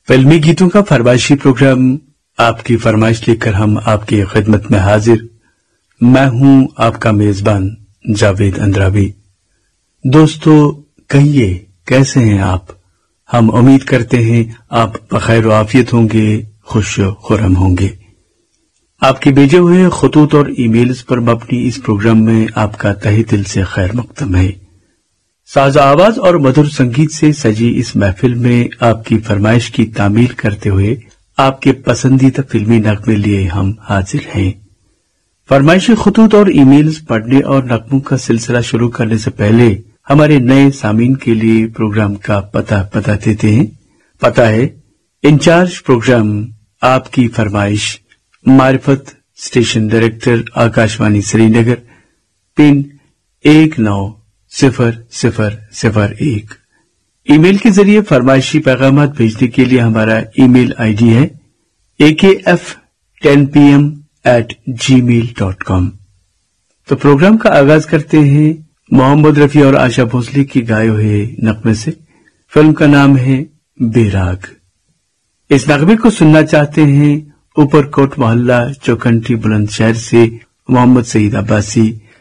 फिल्मी गीतों का फरमाइशी प्रोग्राम आपकी फरमाइश लेकर हम आपकी खिदमत में हाजिर। मैं हूं आपका मेजबान जावेद अंद्रावी। दोस्तों, कहिए कैसे हैं आप? हम उम्मीद करते हैं आप बखैर व आफियत होंगे, खुश खुरम होंगे। आपके भेजे हुए खतूत और ईमेल्स पर मबनी इस प्रोग्राम में आपका तहे दिल से खैर मकदम है। साज़ आवाज और मधुर संगीत से सजी इस महफिल में आपकी फरमाइश की तामील करते हुए आपके पसंदीदा फिल्मी नगमे लिए हम हाजिर हैं। फरमाइशी खतूत और ईमेल्स पढ़ने और नगमों का सिलसिला शुरू करने से पहले हमारे नए सामीन के लिए प्रोग्राम का पता बता देते हैं। पता है इंचार्ज प्रोग्राम आपकी फरमाइश, मारिफत station director Akashvani Srinagar, pin 190001। Email के जरिए फरमाइशी पैगामात भेजने के लिए हमारा ईमेल आईडी है akf10pm@gmail.com। तो प्रोग्राम का आगाज करते हैं मोहम्मद रफी और आशा भोसले की गाए हुए नगमे से। फिल्म का नाम है बेराग। इस नगमे को सुनना चाहते हैं ऊपरकोट मोहल्ला चौखंटी बुलंदशहर से मोहम्मद सईद अब्बासी,